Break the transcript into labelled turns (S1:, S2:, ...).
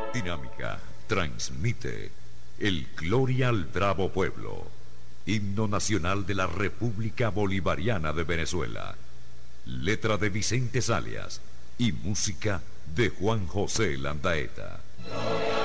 S1: Dinámica transmite el Gloria al Bravo Pueblo, himno nacional de la República Bolivariana de Venezuela. Letra de Vicente Salias y música de Juan José Landaeta.